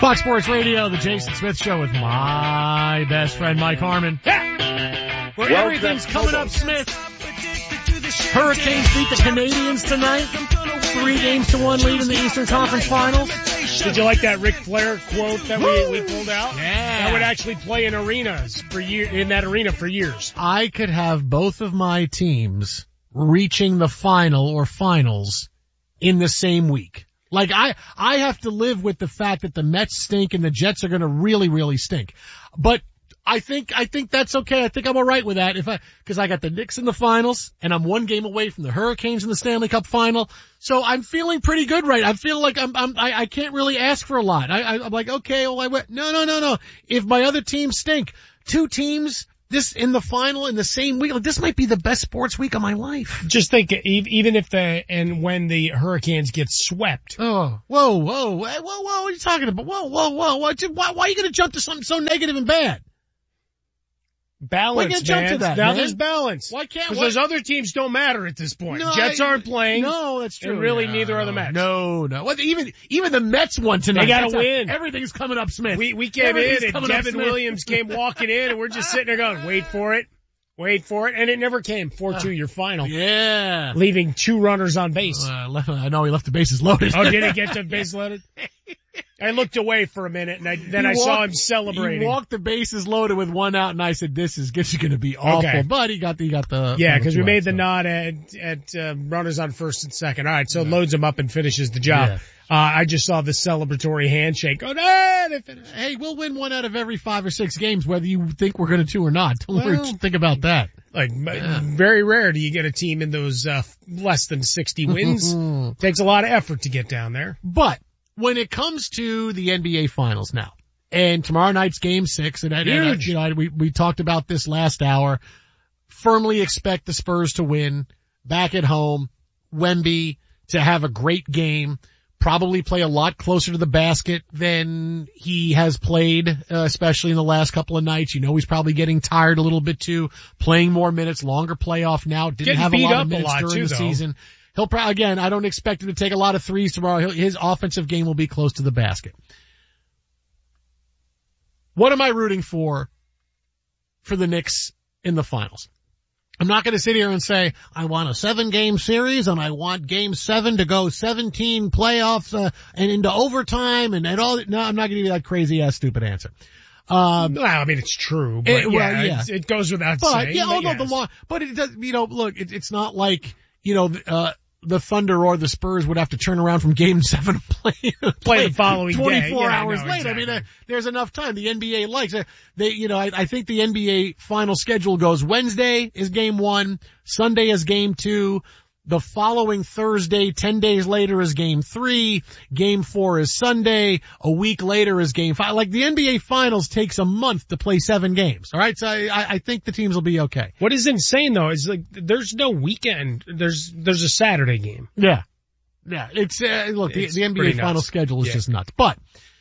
Fox Sports Radio, the Jason Smith Show with my best friend Mike Harmon. Yeah. Where everything's coming up, Smith. Hurricanes beat the Canadians tonight. 3-1 lead in the Eastern Conference Finals. Did you like that Ric Flair quote that we pulled out? Yeah. That would actually play in arenas in that arena for years. I could have both of my teams reaching the final or finals in the same week. Like I have to live with the fact that the Mets stink and the Jets are going to really, really stink. But I think that's okay. I think I'm all right with that because I got the Knicks in the finals and I'm one game away from the Hurricanes in the Stanley Cup final. So I'm feeling pretty good, right? I feel like I can't really ask for a lot. I'm like, okay, well, no. If my other teams stink, two teams this in the final in the same week, like, this might be the best sports week of my life. Just think, even if when the Hurricanes get swept. Oh, whoa, what are you talking about? Whoa, why are you going to jump to something so negative and bad? Balance, jump to that, now man. There's balance. Why can't? Because those other teams don't matter at this point. No, Jets aren't playing. No, that's true. And really, neither are the Mets. No. Well, even the Mets won tonight. They gotta win. Everything's coming up, Smith. We came in and Devin Williams came walking in and we're just sitting there going, wait for it. And it never came. 4-2, your final. Yeah. Leaving 2 runners on base. I know he left the bases loaded. Oh, did he get the base loaded? I looked away for a minute and then I saw him celebrating. He walked the bases loaded with 1 out and I said, this is going to be awful. Okay. But he got the. Yeah, because we made the nod at runners on first and second. All right, so loads him up and finishes the job. Yeah. I just saw the celebratory handshake. Oh, no, they finished. Hey, we'll win 1 out of every 5 or 6 games, whether you think we're going to or not. Don't think about that. Very rare do you get a team in those less than 60 wins. Takes a lot of effort to get down there. But when it comes to the NBA Finals now, and tomorrow night's Game 6, and we talked about this last hour, firmly expect the Spurs to win, back at home, Wemby to have a great game, probably play a lot closer to the basket than he has played, especially in the last couple of nights. You know, he's probably getting tired a little bit too, playing more minutes, longer playoff now, didn't have a lot of minutes during the season. He'll probably, again, I don't expect him to take a lot of threes tomorrow. His offensive game will be close to the basket. What am I rooting for the Knicks in the finals? I'm not going to sit here and say, I want a 7-game series and I want Game 7 to go 17 playoffs, and into overtime and all. No, I'm not going to give you that crazy ass stupid answer. Well, I mean, it's true, but it goes without saying. But it does, look, it's not like, the Thunder or the Spurs would have to turn around from Game 7 and play the following 24 hours later. Exactly. I mean, there's enough time. The NBA likes it. I think the NBA final schedule goes Wednesday is Game 1, Sunday is Game 2, the following Thursday, 10 days later is Game 3, Game 4 is Sunday, a week later is Game 5. Like the NBA finals takes a month to play 7 games. All right. So I think the teams will be okay. What is insane though is like there's no weekend. There's a Saturday game. Yeah. Yeah. It's look, the NBA final schedule is just nuts. But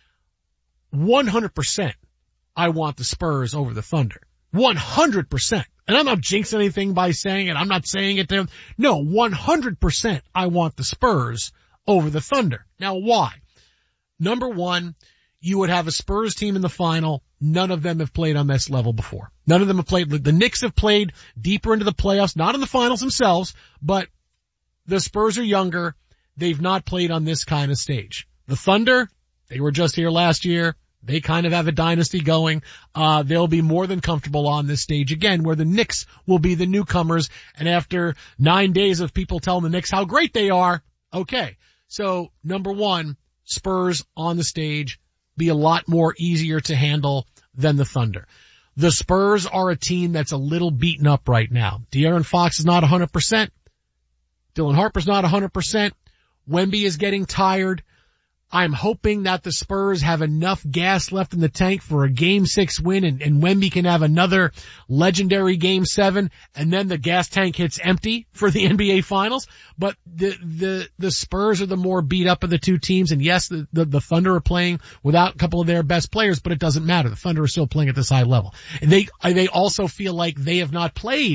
100% I want the Spurs over the Thunder. 100%. And I'm not jinxing anything by saying it. I'm not saying it to them. No, 100% I want the Spurs over the Thunder. Now why? Number one, you would have a Spurs team in the final. None of them have played on this level before. None of them have played. The Knicks have played deeper into the playoffs, not in the finals themselves, but the Spurs are younger. They've not played on this kind of stage. The Thunder, they were just here last year. They kind of have a dynasty going. They'll be more than comfortable on this stage again, where the Knicks will be the newcomers. And after 9 days of people telling the Knicks how great they are, okay. So number one, Spurs on the stage be a lot more easier to handle than the Thunder. The Spurs are a team that's a little beaten up right now. De'Aaron Fox is not 100%. Dylan Harper's not 100%. Wemby is getting tired. I'm hoping that the Spurs have enough gas left in the tank for a Game 6 win and Wemby can have another legendary Game 7 and then the gas tank hits empty for the NBA Finals. But the Spurs are the more beat up of the two teams, and yes, the Thunder are playing without a couple of their best players, but it doesn't matter. The Thunder are still playing at this high level. And they also feel like they have not played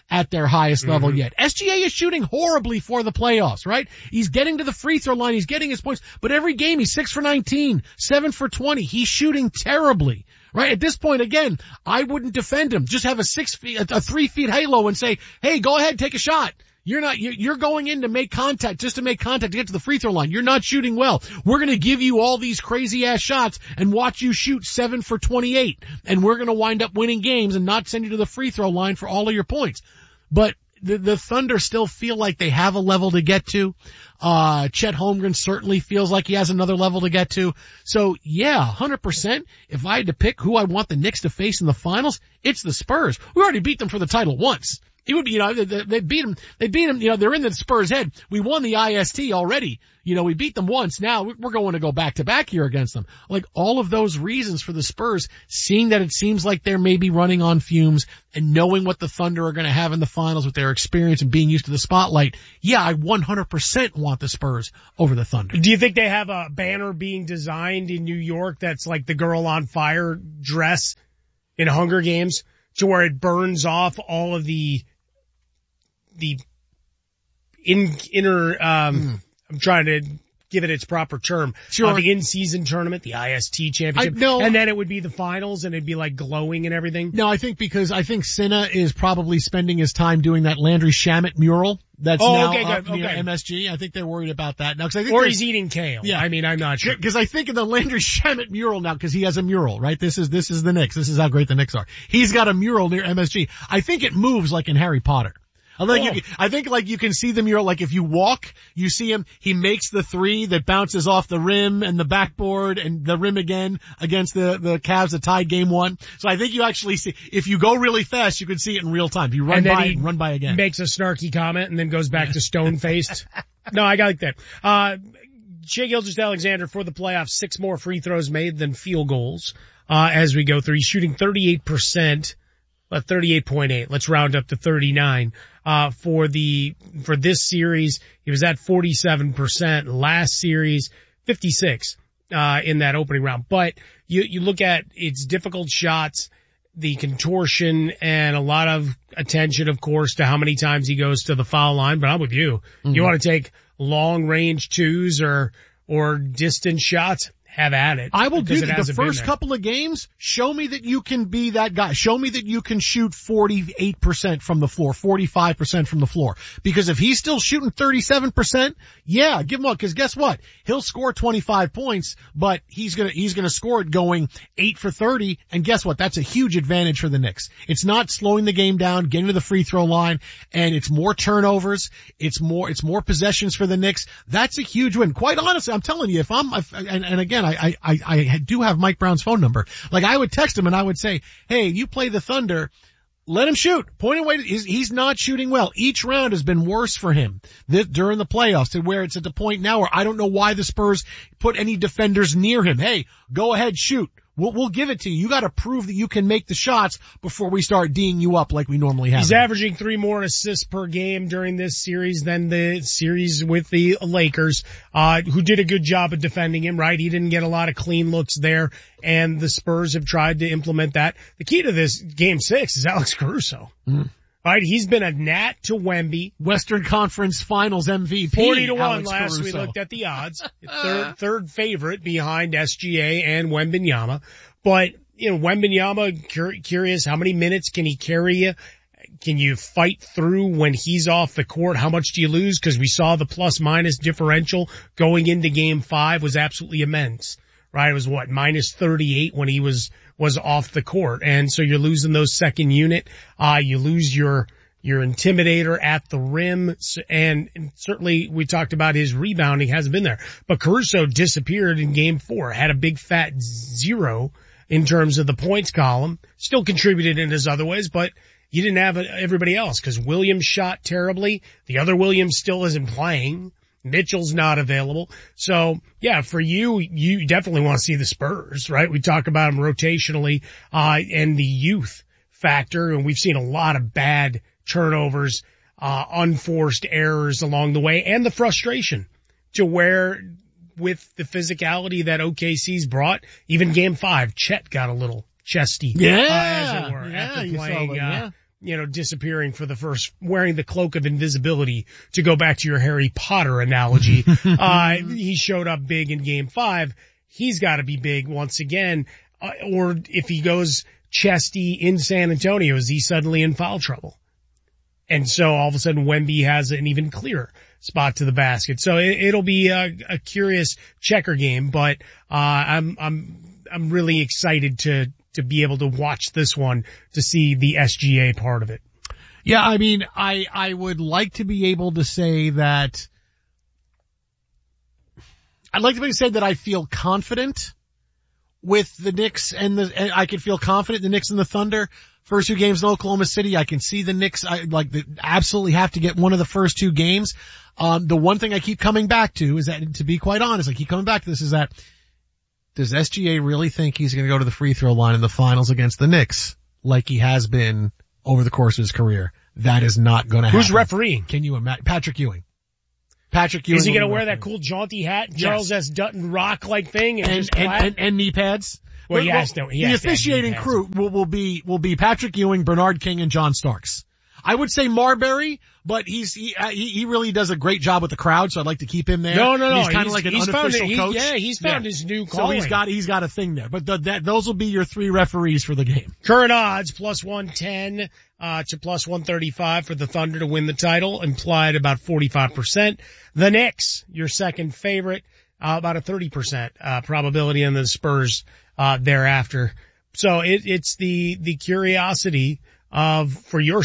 at their highest level yet. SGA is shooting horribly for the playoffs, right? He's getting to the free throw line. He's getting his points, but every game he's 6 for 19, 7 for 20. He's shooting terribly. Right? At this point, again, I wouldn't defend him. Just have a 3 feet halo and say, hey, go ahead, take a shot. You're going in to make contact, just to make contact to get to the free throw line. You're not shooting well. We're going to give you all these crazy ass shots and watch you shoot 7 for 28. And we're going to wind up winning games and not send you to the free throw line for all of your points. But the Thunder still feel like they have a level to get to. Chet Holmgren certainly feels like he has another level to get to. So yeah, 100%. If I had to pick who I want the Knicks to face in the finals, it's the Spurs. We already beat them for the title once. It would be, they beat them, they're in the Spurs' head. We won the IST already. We beat them once. Now we're going to go back to back here against them. Like all of those reasons for the Spurs, seeing that it seems like they're maybe running on fumes and knowing what the Thunder are going to have in the finals with their experience and being used to the spotlight. Yeah, I 100% want the Spurs over the Thunder. Do you think they have a banner being designed in New York that's like the Girl on Fire dress in Hunger Games, to where it burns off all of the inner, I'm trying to give it its proper term. Sure. The in-season tournament, the IST championship. And then it would be the finals and it'd be like glowing and everything. No, I think Sinna is probably spending his time doing that Landry Shamet mural that's now up near MSG. I think they're worried about that now. Or he's eating kale. Yeah. I mean, I'm not sure. Cause I think of the Landry Shamet mural now, cause he has a mural, right? This is the Knicks. This is how great the Knicks are. He's got a mural near MSG. I think it moves like in Harry Potter. I think you can see the mural, like if you walk, you see him, he makes the 3 that bounces off the rim and the backboard and the rim again against the Cavs that tied game 1. So I think you actually see, if you go really fast, you can see it in real time. If you run by and run by again. Makes a snarky comment and then goes back to stone-faced. No, I like that. Shai Gilgeous-Alexander for the playoffs, 6 more free throws made than field goals, as we go through. He's shooting 38%. 38.8. Let's round up to 39. For this series, he was at 47%. Last series, 56, in that opening round. But you look at its difficult shots, the contortion, and a lot of attention, of course, to how many times he goes to the foul line. But I'm with you. Mm-hmm. You want to take long range 2s or distance shots? Have at it. I will do the first couple of games. Show me that you can be that guy. Show me that you can shoot 48% from the floor, 45% from the floor. Because if he's still shooting 37%, yeah, give him one. Because guess what? He'll score 25 points, but he's gonna score it going 8 for 30. And guess what? That's a huge advantage for the Knicks. It's not slowing the game down, getting to the free throw line, and it's more turnovers. It's more possessions for the Knicks. That's a huge win. Quite honestly, I'm telling you, and again, I do have Mike Brown's phone number. Like I would text him and I would say, hey, you play the Thunder, let him shoot. Point away. He's not shooting well. Each round has been worse for him during the playoffs, to where it's at the point now where I don't know why the Spurs put any defenders near him. Hey, go ahead, shoot. We'll give it to you. You got to prove that you can make the shots before we start D'ing you up like we normally have. He's averaging 3 more assists per game during this series than the series with the Lakers, who did a good job of defending him, right? He didn't get a lot of clean looks there, and the Spurs have tried to implement that. The key to this game 6 is Alex Caruso. Right, he's been a gnat to Wemby. Western Conference Finals MVP. 40-1 last we looked at the odds. Third favorite behind SGA and Wembanyama. But, Wembanyama, curious, how many minutes can he carry you? Can you fight through when he's off the court? How much do you lose? Because we saw the plus-minus differential going into game 5 was absolutely immense. Right, it was minus 38 when he was off the court. And so you're losing those second unit. You lose your intimidator at the rim. And certainly we talked about his rebounding hasn't been there. But Caruso disappeared in game 4, had a big fat 0 in terms of the points column. Still contributed in his other ways, but you didn't have everybody else, because Williams shot terribly. The other Williams still isn't playing. Mitchell's not available. So yeah, for you definitely want to see the Spurs, right? We talk about them rotationally, and the youth factor, and we've seen a lot of bad turnovers, unforced errors along the way, and the frustration to where with the physicality that OKC's brought, even game 5, Chet got a little chesty, as it were, after disappearing for the first, wearing the cloak of invisibility, to go back to your Harry Potter analogy. He showed up big in game 5. He's got to be big once again. Or if he goes chesty in San Antonio, is he suddenly in foul trouble? And so all of a sudden Wemby has an even clearer spot to the basket. So it'll be a curious checker game, but I'm really excited to be able to watch this one, to see the SGA part of it. Yeah, I mean, I would like to be able to say that, I'd like to be able to say that I feel confident with the Knicks and I can feel confident in the Knicks and the Thunder. First 2 games in Oklahoma City, I can see the Knicks, absolutely have to get one of the first 2 games. The one thing I keep coming back to is that, to be quite honest, I keep coming back to this, is that, does SGA really think he's going to go to the free throw line in the finals against the Knicks like he has been over the course of his career? That is not going to happen. Who's refereeing? Can you imagine? Patrick Ewing. Is he going to wear that cool jaunty hat, Charles S. Dutton Rock-like thing, and knee pads? Well, the officiating crew will be Patrick Ewing, Bernard King, and John Starks. I would say Marbury, but he really does a great job with the crowd, so I'd like to keep him there. No. He's kind of like an unofficial coach. He's found his new calling. So he's got a thing there. But those will be your 3 referees for the game. Current odds, plus 110 to plus 135 for the Thunder to win the title, implied about 45%. The Knicks, your second favorite, about a 30% probability, and the Spurs thereafter. So it's the curiosity for your